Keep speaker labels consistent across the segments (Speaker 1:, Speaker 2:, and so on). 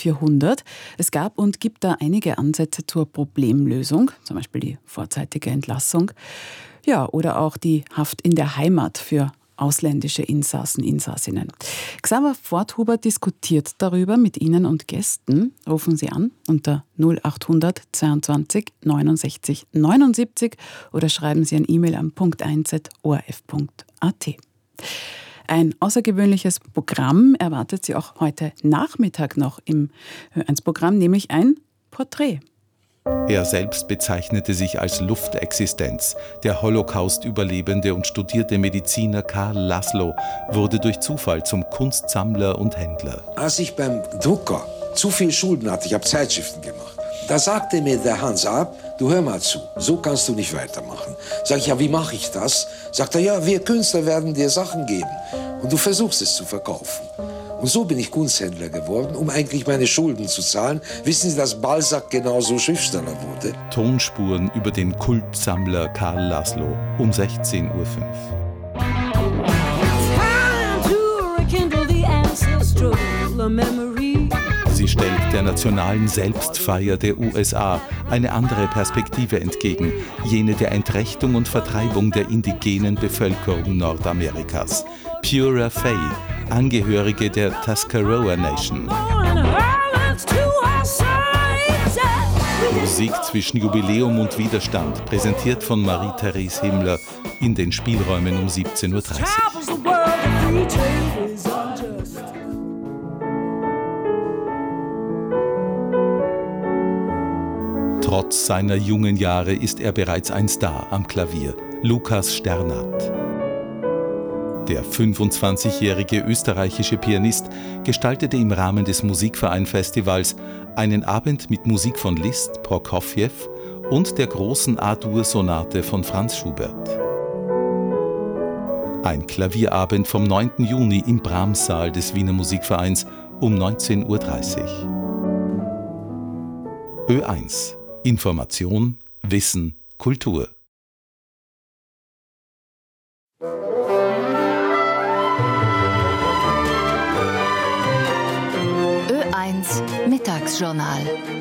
Speaker 1: 0400. Es gab und gibt da einige Ansätze zur Problemlösung, zum Beispiel die vorzeitige Entlassung, ja, oder auch die Haft in der Heimat für ausländische Insassen, Insassinnen. Xaver Forthuber diskutiert darüber mit Ihnen und Gästen. Rufen Sie an unter 0800 22 69 79 oder schreiben Sie ein E-Mail an punkt1@orf.at. Ein außergewöhnliches Programm erwartet Sie auch heute Nachmittag noch im Hör1-Programm, nämlich ein Porträt.
Speaker 2: Er selbst bezeichnete sich als Luftexistenz. Der Holocaust-Überlebende und studierte Mediziner Karl Laszlo wurde durch Zufall zum Kunstsammler und Händler.
Speaker 3: Als ich beim Drucker zu viel Schulden hatte, ich habe Zeitschriften gemacht, da sagte mir der Hans Ab, du hör mal zu, so kannst du nicht weitermachen. Sag ich, ja, wie mache ich das? Sagt er, ja, wir Künstler werden dir Sachen geben und du versuchst es zu verkaufen. Und so bin ich Kunsthändler geworden, um eigentlich meine Schulden zu zahlen. Wissen Sie, dass Balzac genauso Schriftsteller wurde?
Speaker 2: Tonspuren über den Kultsammler Karl Laszlo um 16:05 Uhr. Sie stellt der nationalen Selbstfeier der USA eine andere Perspektive entgegen, jene der Entrechtung und Vertreibung der indigenen Bevölkerung Nordamerikas. Pura Fay, Angehörige der Tuscarora Nation. Musik zwischen Jubiläum und Widerstand, präsentiert von Marie-Therese Himmler in den Spielräumen um 17:30 Uhr. Trotz seiner jungen Jahre ist er bereits ein Star am Klavier, Lukas Sternat. Der 25-jährige österreichische Pianist gestaltete im Rahmen des Musikverein-Festivals einen Abend mit Musik von Liszt, Prokofjew und der großen A-Dur-Sonate von Franz Schubert. Ein Klavierabend vom 9. Juni im Brahms-Saal des Wiener Musikvereins um 19:30 Uhr. Ö1. Information, Wissen, Kultur.
Speaker 4: Ö1 Mittagsjournal.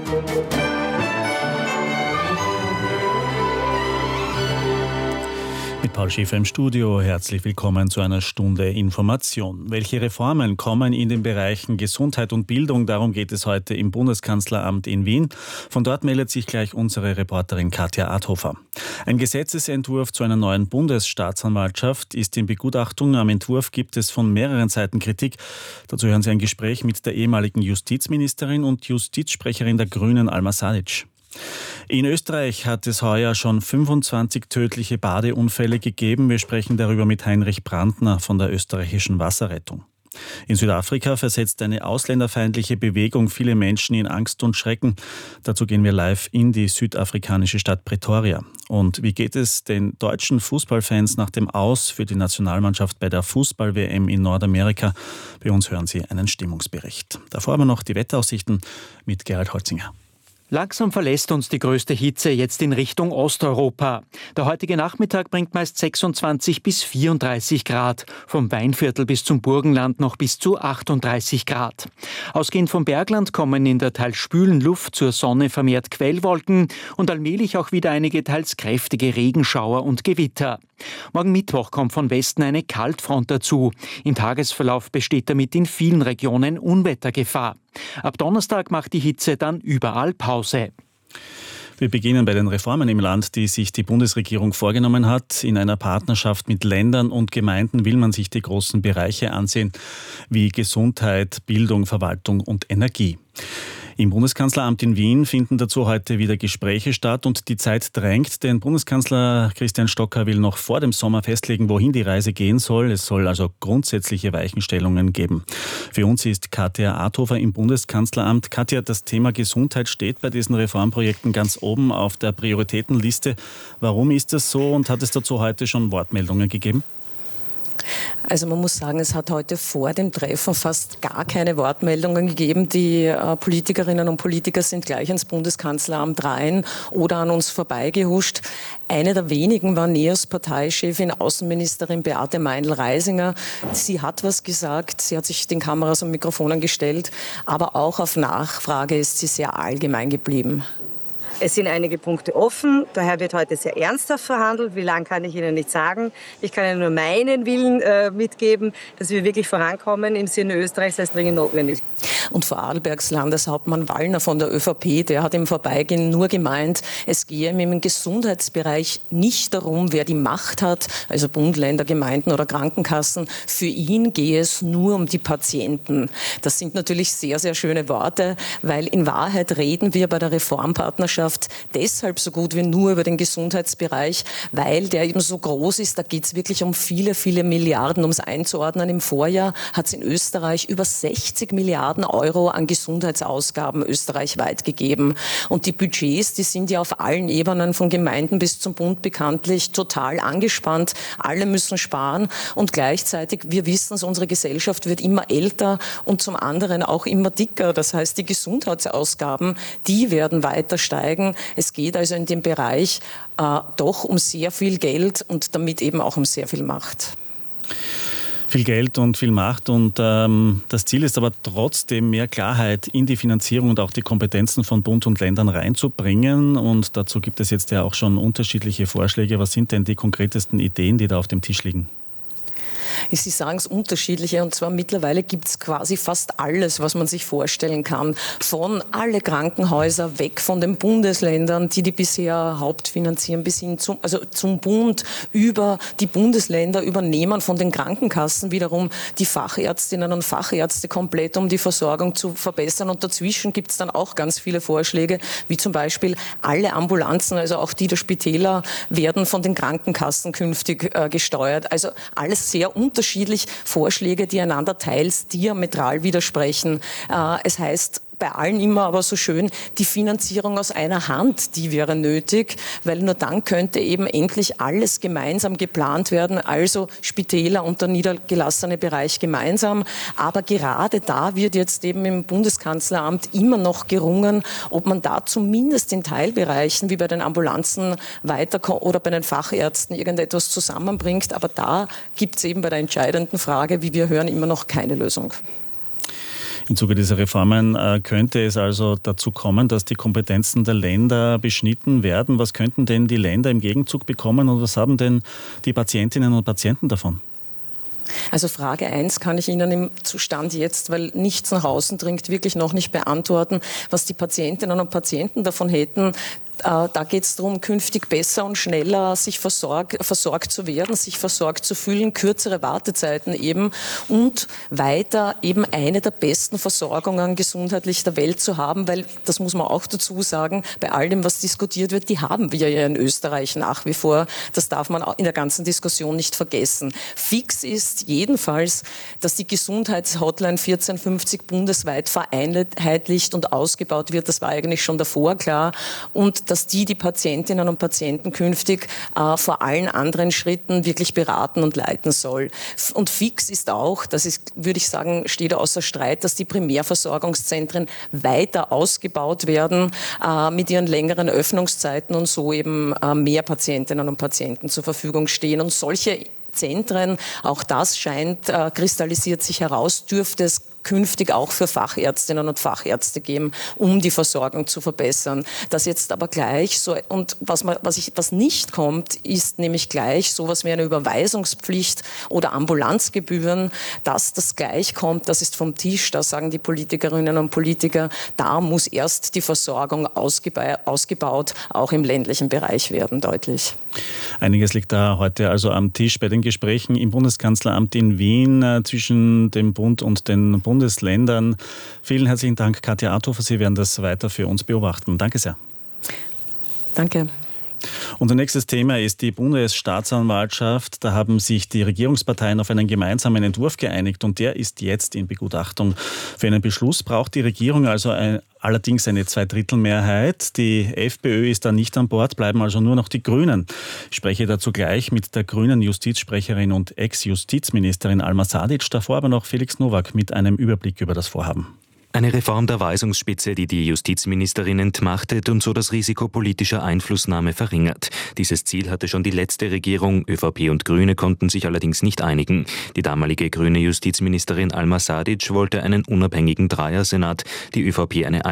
Speaker 5: Mit Paul Schäfer im Studio. Herzlich willkommen zu einer Stunde Information. Welche Reformen kommen in den Bereichen Gesundheit und Bildung? Darum geht es heute im Bundeskanzleramt in Wien. Von dort meldet sich gleich unsere Reporterin Katja Adhofer. Ein Gesetzesentwurf zu einer neuen Bundesstaatsanwaltschaft ist in Begutachtung. Am Entwurf gibt es von mehreren Seiten Kritik. Dazu hören Sie ein Gespräch mit der ehemaligen Justizministerin und Justizsprecherin der Grünen, Alma Sadic. In Österreich hat es heuer schon 25 tödliche Badeunfälle gegeben. Wir sprechen darüber mit Heinrich Brandner von der österreichischen Wasserrettung. In Südafrika versetzt eine ausländerfeindliche Bewegung viele Menschen in Angst und Schrecken. Dazu gehen wir live in die südafrikanische Stadt Pretoria. Und wie geht es den deutschen Fußballfans nach dem Aus für die Nationalmannschaft bei der Fußball-WM in Nordamerika? Bei uns hören Sie einen Stimmungsbericht. Davor aber noch die Wetteraussichten mit Gerald Holzinger.
Speaker 6: Langsam verlässt uns die größte Hitze jetzt in Richtung Osteuropa. Der heutige Nachmittag bringt meist 26 bis 34 Grad. Vom Weinviertel bis zum Burgenland noch bis zu 38 Grad. Ausgehend vom Bergland kommen in der teils schwülen Luft zur Sonne vermehrt Quellwolken und allmählich auch wieder einige teils kräftige Regenschauer und Gewitter. Morgen Mittwoch kommt von Westen eine Kaltfront dazu. Im Tagesverlauf besteht damit in vielen Regionen Unwettergefahr. Ab Donnerstag macht die Hitze dann überall Pause.
Speaker 5: Wir beginnen bei den Reformen im Land, die sich die Bundesregierung vorgenommen hat. In einer Partnerschaft mit Ländern und Gemeinden will man sich die großen Bereiche ansehen, wie Gesundheit, Bildung, Verwaltung und Energie. Im Bundeskanzleramt in Wien finden dazu heute wieder Gespräche statt und die Zeit drängt, denn Bundeskanzler Christian Stocker will noch vor dem Sommer festlegen, wohin die Reise gehen soll. Es soll also grundsätzliche Weichenstellungen geben. Für uns ist Katja Adhofer im Bundeskanzleramt. Katja, das Thema Gesundheit steht bei diesen Reformprojekten ganz oben auf der Prioritätenliste. Warum ist das so und hat es dazu heute schon Wortmeldungen gegeben?
Speaker 7: Also man muss sagen, es hat heute vor dem Treffen fast gar keine Wortmeldungen gegeben. Die Politikerinnen und Politiker sind gleich ins Bundeskanzleramt rein oder an uns vorbeigehuscht. Eine der wenigen war NEOS Parteichefin, Außenministerin Beate Meinl-Reisinger. Sie hat was gesagt, sie hat sich den Kameras und Mikrofonen gestellt, aber auch auf Nachfrage ist sie sehr allgemein geblieben.
Speaker 8: Es sind einige Punkte offen, daher wird heute sehr ernsthaft verhandelt. Wie lange kann ich Ihnen nicht sagen. Ich kann Ihnen nur meinen Willen mitgeben, dass wir wirklich vorankommen im Sinne Österreichs als dringend notwendig.
Speaker 7: Und Vorarlbergs Landeshauptmann Wallner von der ÖVP, der hat im Vorbeigehen nur gemeint, es gehe ihm im Gesundheitsbereich nicht darum, wer die Macht hat, also Bund, Länder, Gemeinden oder Krankenkassen. Für ihn gehe es nur um die Patienten. Das sind natürlich sehr, sehr schöne Worte, weil in Wahrheit reden wir bei der Reformpartnerschaft deshalb so gut wie nur über den Gesundheitsbereich, weil der eben so groß ist. Da geht es wirklich um viele, viele Milliarden. Um es einzuordnen, im Vorjahr hat es in Österreich über 60 Milliarden Euro an Gesundheitsausgaben österreichweit gegeben. Und die Budgets, die sind ja auf allen Ebenen von Gemeinden bis zum Bund bekanntlich total angespannt. Alle müssen sparen und gleichzeitig, wir wissen es, unsere Gesellschaft wird immer älter und zum anderen auch immer dicker. Das heißt, die Gesundheitsausgaben, die werden weiter steigen. Es geht also in dem Bereich doch um sehr viel Geld und damit eben auch um sehr viel Macht.
Speaker 5: Viel Geld und viel Macht und das Ziel ist aber trotzdem mehr Klarheit in die Finanzierung und auch die Kompetenzen von Bund und Ländern reinzubringen und dazu gibt es jetzt ja auch schon unterschiedliche Vorschläge. Was sind denn die konkretesten Ideen, die da auf dem Tisch liegen?
Speaker 7: Sie sagen es unterschiedliche und zwar mittlerweile gibt es quasi fast alles, was man sich vorstellen kann. Von alle Krankenhäuser weg von den Bundesländern, die bisher hauptfinanzieren, bis hin zum Bund, über die Bundesländer übernehmen von den Krankenkassen wiederum die Fachärztinnen und Fachärzte komplett, um die Versorgung zu verbessern. Und dazwischen gibt es dann auch ganz viele Vorschläge, wie zum Beispiel alle Ambulanzen, also auch die der Spitäler, werden von den Krankenkassen künftig gesteuert. Also alles sehr unterschiedlich, Vorschläge, die einander teils diametral widersprechen. Es heißt bei allen immer aber so schön, die Finanzierung aus einer Hand, die wäre nötig, weil nur dann könnte eben endlich alles gemeinsam geplant werden, also Spitäler und der niedergelassene Bereich gemeinsam. Aber gerade da wird jetzt eben im Bundeskanzleramt immer noch gerungen, ob man da zumindest in Teilbereichen wie bei den Ambulanzen oder bei den Fachärzten irgendetwas zusammenbringt. Aber da gibt es eben bei der entscheidenden Frage, wie wir hören, immer noch keine Lösung.
Speaker 5: Im Zuge dieser Reformen könnte es also dazu kommen, dass die Kompetenzen der Länder beschnitten werden. Was könnten denn die Länder im Gegenzug bekommen und was haben denn die Patientinnen und Patienten davon?
Speaker 7: Also Frage 1 kann ich Ihnen im Zustand jetzt, weil nichts nach außen dringt, wirklich noch nicht beantworten, was die Patientinnen und Patienten davon hätten. Da geht es darum, künftig besser und schneller sich versorgt zu werden, sich versorgt zu fühlen, kürzere Wartezeiten eben und weiter eben eine der besten Versorgungen gesundheitlich der Welt zu haben, weil, das muss man auch dazu sagen, bei all dem, was diskutiert wird, die haben wir ja in Österreich nach wie vor. Das darf man in der ganzen Diskussion nicht vergessen. Fix ist jedenfalls, dass die Gesundheitshotline 1450 bundesweit vereinheitlicht und ausgebaut wird. Das war eigentlich schon davor klar. Und dass die Patientinnen und Patienten künftig vor allen anderen Schritten wirklich beraten und leiten soll. Und fix ist auch, das ist, würde ich sagen, steht außer Streit, dass die Primärversorgungszentren weiter ausgebaut werden mit ihren längeren Öffnungszeiten und so eben mehr Patientinnen und Patienten zur Verfügung stehen. Und solche Zentren, auch das kristallisiert sich heraus, dürfte es künftig auch für Fachärztinnen und Fachärzte geben, um die Versorgung zu verbessern. Das jetzt aber gleich so, und was nicht kommt, ist nämlich gleich sowas wie eine Überweisungspflicht oder Ambulanzgebühren, dass das gleich kommt, das ist vom Tisch, da sagen die Politikerinnen und Politiker, da muss erst die Versorgung ausgebaut, auch im ländlichen Bereich werden, deutlich.
Speaker 5: Einiges liegt da heute also am Tisch bei den Gesprächen im Bundeskanzleramt in Wien zwischen dem Bund und den Bundesländern. Vielen herzlichen Dank, Katja Arthofer. Sie werden das weiter für uns beobachten. Danke sehr.
Speaker 7: Danke.
Speaker 5: Unser nächstes Thema ist die Bundesstaatsanwaltschaft. Da haben sich die Regierungsparteien auf einen gemeinsamen Entwurf geeinigt und der ist jetzt in Begutachtung. Für einen Beschluss braucht die Regierung also allerdings eine Zweidrittelmehrheit. Die FPÖ ist da nicht an Bord, bleiben also nur noch die Grünen. Ich spreche dazu gleich mit der grünen Justizsprecherin und Ex-Justizministerin Alma Sadic, davor aber noch Felix Nowak mit einem Überblick über das Vorhaben.
Speaker 9: Eine Reform der Weisungsspitze, die die Justizministerin entmachtet und so das Risiko politischer Einflussnahme verringert. Dieses Ziel hatte schon die letzte Regierung. ÖVP und Grüne konnten sich allerdings nicht einigen. Die damalige grüne Justizministerin Alma Sadic wollte einen unabhängigen Dreiersenat, die ÖVP eine